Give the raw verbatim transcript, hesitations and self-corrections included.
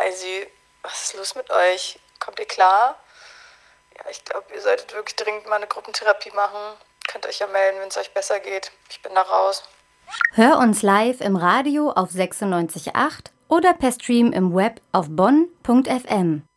Eisi, was ist los mit euch? Kommt ihr klar? Ja, ich glaube, ihr solltet wirklich dringend mal eine Gruppentherapie machen. Könnt euch ja melden, wenn es euch besser geht. Ich bin da raus. Hör uns live im Radio auf sechsundneunzig Komma acht oder per Stream im Web auf bonn punkt f m.